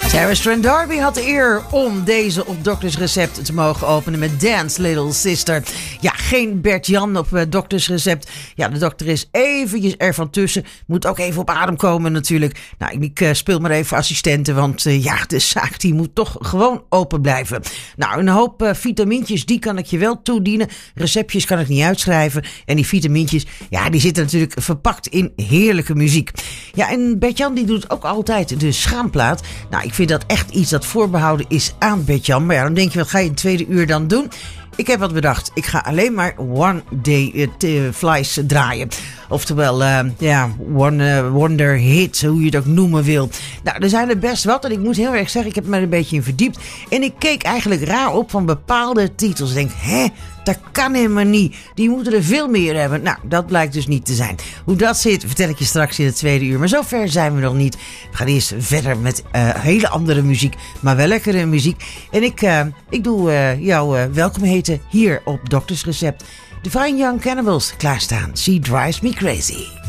Sarah Strand Darby had de eer om deze op Dokters Recept te mogen openen met Dance Little Sister. Ja, geen Bert-Jan op Dokters Recept. Ja, de dokter is eventjes ervan tussen. Moet ook even op adem komen natuurlijk. Nou, ik speel maar even assistenten, want de zaak die moet toch gewoon open blijven. Nou, een hoop vitamintjes, die kan ik je wel toedienen. Receptjes kan ik niet uitschrijven. En die vitamintjes, ja, die zitten natuurlijk verpakt in heerlijke muziek. Ja, en Bert-Jan die doet ook altijd de schaamplaat. Nou, ik vind dat echt iets dat voorbehouden is aan Bert-Jan. Maar ja, dan denk je, wat ga je in het tweede uur dan doen? Ik heb wat bedacht. Ik ga alleen maar One Day Flies draaien. Oftewel, Wonder Hits, hoe je het ook noemen wil. Nou, er zijn er best wat. En ik moet heel erg zeggen, ik heb me er een beetje in verdiept. En ik keek eigenlijk raar op van bepaalde titels. Ik denk, dat kan helemaal niet. Die moeten er veel meer hebben. Nou, dat blijkt dus niet te zijn. Hoe dat zit, vertel ik je straks in het tweede uur. Maar zover zijn we nog niet. We gaan eerst verder met hele andere muziek. Maar wel lekkere muziek. En ik doe jou welkom heten hier op Dokters Recept. Divine Young Cannibals klaarstaan. She Drives Me Crazy.